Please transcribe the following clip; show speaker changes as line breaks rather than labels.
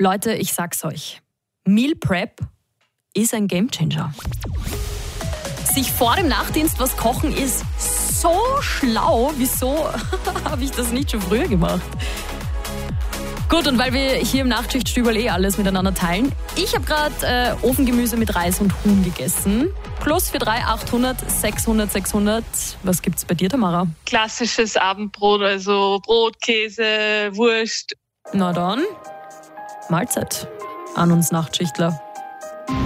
Leute, ich sag's euch. Meal Prep ist ein Gamechanger. Sich vor dem Nachtdienst was kochen ist so schlau. Wieso habe ich das nicht schon früher gemacht? Gut, und weil wir hier im Nachtschichtstüberl alles miteinander teilen. Ich habe gerade Ofengemüse mit Reis und Huhn gegessen. Plus für 3, 800, 600, 600. Was gibt's bei dir, Tamara?
Klassisches Abendbrot, also Brot, Käse, Wurst.
Na dann, Mahlzeit an uns Nachtschichtler.